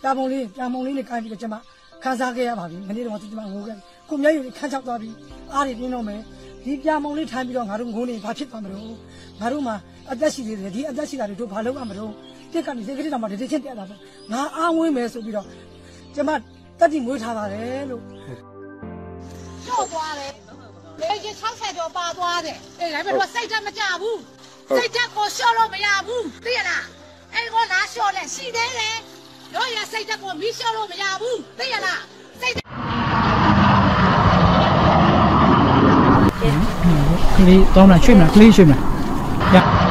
ပြာမုံလေးနဲ့ကိုင်းပြီးတော့ကျမခန်းစားခဲ့ရပါပြီမနေ့တော့ကျမငိုခဲ့ကိုမျက်ရည်ခန်းချောက်သွားပြီးအားတွေပြင်းတော့မယ်ဒီပြာမုံလေးထိုင်ပြီးတော့ငါတို့ငိုနေဘာဖြစ်သွားမလို့ငါတို့မှာအသက်ရှိသေးတယ်ဒီအသက်ရှိတာတွေတို့ဘာလုပ်ရမလို့တက်ကနေစိတ်ကလေးတောင်မှတတိချင်းတက်လာတော့ငါအားဝင်းမယ်ဆိုပြီးတော့ကျမတက်တိမွေးထားပါတယ်လို့ကျော်သွားတယ်လေကြီး60ကျော်ပါသွားတယ်အေးဒါပေမဲ့စိတ်ဓာတ်မကြဘူးစိတ်ဓာတ်ကိုလျှော့လို့မရဘူးသိရလားအဲ့ကိုလာလျှော့လဲရှိသေးတယ်တို့ရစိတ်ဓာတ်ကိုမီးလျှော့လို့မရဘူးသိရလားစိတ်ကလေးတောင်းတာရွှေ့မလားကလေးရွှေ့မလား